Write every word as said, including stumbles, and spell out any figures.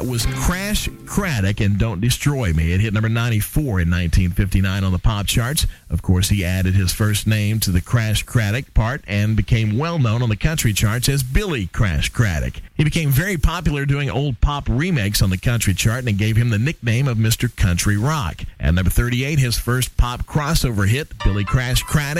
That was Crash Craddock and Don't Destroy Me. It hit number ninety-four in nineteen fifty-nine on the pop charts. Of course, he added his first name to the Crash Craddock part and became well known on the country charts as Billy Crash Craddock. He became very popular doing old pop remakes on the country chart, and it gave him the nickname of Mister Country Rock. At number thirty-eight, his first pop crossover hit, Billy Crash Craddock